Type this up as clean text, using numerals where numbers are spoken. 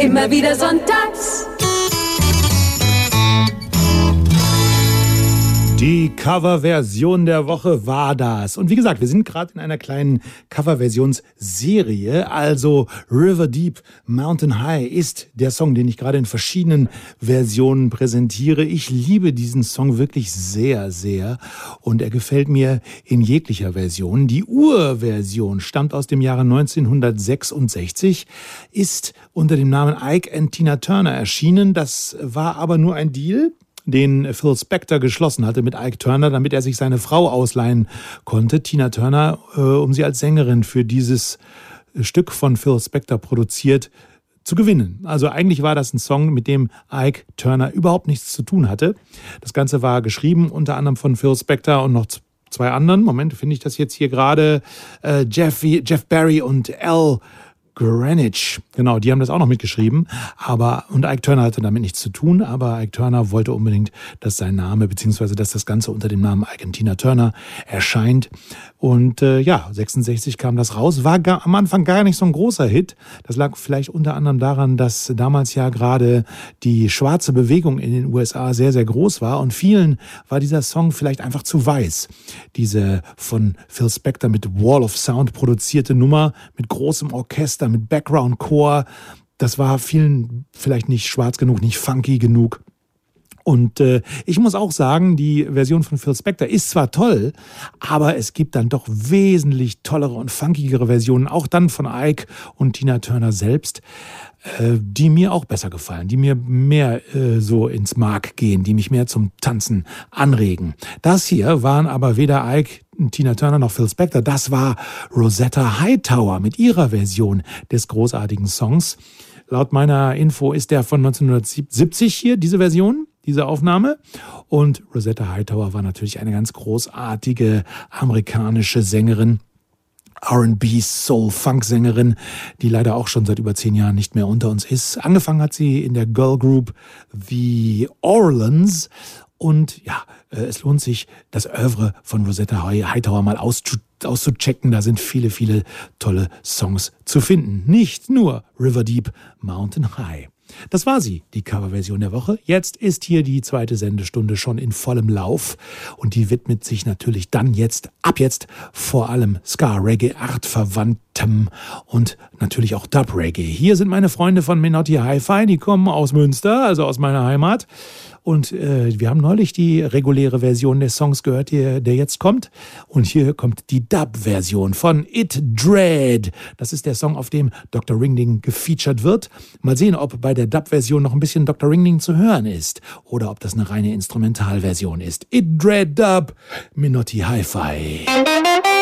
immer wieder sonntags. Die Coverversion der Woche war das. Und wie gesagt, wir sind gerade in einer kleinen Coverversionsserie. Also River Deep, Mountain High ist der Song, den ich gerade in verschiedenen Versionen präsentiere. Ich liebe diesen Song wirklich sehr, sehr. Und er gefällt mir in jeglicher Version. Die Urversion stammt aus dem Jahre 1966, ist unter dem Namen Ike and Tina Turner erschienen. Das war aber nur ein Deal, den Phil Spector geschlossen hatte mit Ike Turner, damit er sich seine Frau ausleihen konnte, Tina Turner, um sie als Sängerin für dieses Stück von Phil Spector produziert zu gewinnen. Also eigentlich war das ein Song, mit dem Ike Turner überhaupt nichts zu tun hatte. Das Ganze war geschrieben unter anderem von Phil Spector und noch zwei anderen. Moment, finde ich das jetzt hier gerade? Jeff Barry und Al Greenwich, genau, die haben das auch noch mitgeschrieben, und Ike Turner hatte damit nichts zu tun, aber Ike Turner wollte unbedingt, dass sein Name, beziehungsweise dass das Ganze unter dem Namen Ike und Tina Turner erscheint. Und 66 kam das raus, war am Anfang gar nicht so ein großer Hit. Das lag vielleicht unter anderem daran, dass damals ja gerade die schwarze Bewegung in den USA sehr, sehr groß war und vielen war dieser Song vielleicht einfach zu weiß. Diese von Phil Spector mit Wall of Sound produzierte Nummer mit großem Orchester, mit Background-Chor, das war vielen vielleicht nicht schwarz genug, nicht funky genug. Und ich muss auch sagen, die Version von Phil Spector ist zwar toll, aber es gibt dann doch wesentlich tollere und funkigere Versionen, auch dann von Ike und Tina Turner selbst, die mir auch besser gefallen, die mir mehr so ins Mark gehen, die mich mehr zum Tanzen anregen. Das hier waren aber weder Ike, Tina Turner noch Phil Spector, das war Rosetta Hightower mit ihrer Version des großartigen Songs. Laut meiner Info ist der von 1970 hier, diese Version, diese Aufnahme. Und Rosetta Hightower war natürlich eine ganz großartige amerikanische Sängerin, R&B, Soul, Funk-Sängerin, die leider auch schon seit über 10 Jahren nicht mehr unter uns ist. Angefangen hat sie in der Girl Group The Orleans. Und ja, es lohnt sich, das Oeuvre von Rosetta Hightower mal auszuchecken. Da sind viele, viele tolle Songs zu finden. Nicht nur River Deep, Mountain High. Das war sie, die Coverversion der Woche. Jetzt ist hier die zweite Sendestunde schon in vollem Lauf und die widmet sich natürlich dann ab jetzt vor allem Ska-Reggae, artverwandtem und natürlich auch Dub-Reggae. Hier sind meine Freunde von Menotti Hi-Fi, die kommen aus Münster, also aus meiner Heimat. Und wir haben neulich die reguläre Version des Songs gehört, der jetzt kommt. Und hier kommt die Dub-Version von It Dread. Das ist der Song, auf dem Dr. Ringling gefeatured wird. Mal sehen, ob bei der Dub-Version noch ein bisschen Dr. Ringling zu hören ist. Oder ob das eine reine Instrumentalversion ist. It Dread Dub, Menotti Hi-Fi.